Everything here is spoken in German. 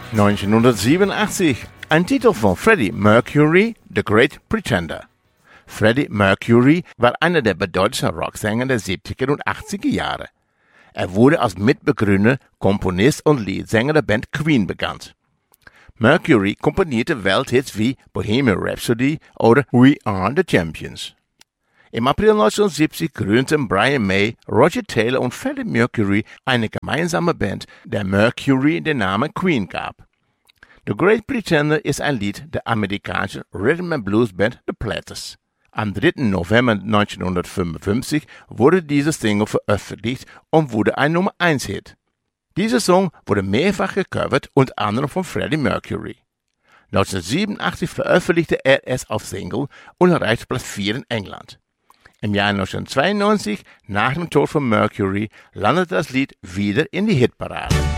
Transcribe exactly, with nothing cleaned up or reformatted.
neunzehnhundertsiebenundachtzig, ein Titel von Freddie Mercury, The Great Pretender. Freddie Mercury war einer der bedeutendsten Rocksänger der siebziger und achtziger Jahre. Er wurde als Mitbegründer, Komponist und Leadsänger der Band Queen bekannt. Mercury komponierte Welthits wie Bohemian Rhapsody oder We Are the Champions. Im April neunzehnhundertsiebzig gründeten Brian May, Roger Taylor und Freddie Mercury eine gemeinsame Band, der Mercury den Namen Queen gab. The Great Pretender ist ein Lied der amerikanischen Rhythm and Blues Band The Platters. Am dritten November neunzehnhundertfünfundfünfzig wurde diese Single veröffentlicht und wurde ein Nummer eins Hit. Dieser Song wurde mehrfach gecovert, unter anderem von Freddie Mercury. neunzehnhundertsiebenundachtzig veröffentlichte er es auf Single und erreichte Platz vier in England. Im Jahr neunzehnhundertzweiundneunzig, nach dem Tod von Mercury, landete das Lied wieder in die Hitparade.